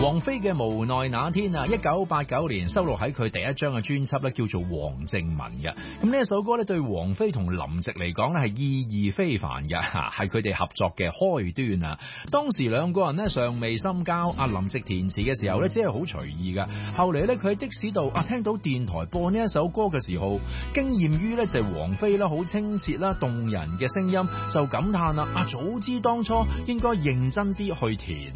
王菲嘅無奈那天啊，1989年收錄喺佢第一張嘅專輯咧，叫做《王靖雯》嘅。咁呢一首歌咧，對王菲同林夕嚟講咧係意義非凡嘅，係佢哋合作嘅開端啊。當時兩個人咧尚未深交，阿林夕填詞嘅時候咧，只係好隨意嘅。後嚟咧，佢喺的士度聽到電台播呢一首歌嘅時候，驚艷於咧就係王菲啦，好清澈啦、動人嘅聲音，就感嘆啦，早知當初應該認真啲去填